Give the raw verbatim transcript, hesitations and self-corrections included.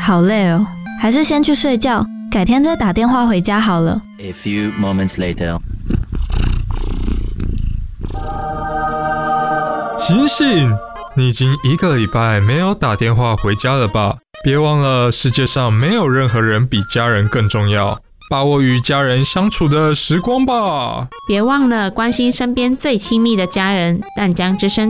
好累哦，还是先去睡觉，改天再打电话回家好了。 A few moments later. 醒醒！你已经一个礼拜没有打电话回家了吧？别忘了，世界上没有任何人比家人更重要，把握与家人相处的时光吧。 别忘了关心身边最亲密的家人，淡江之声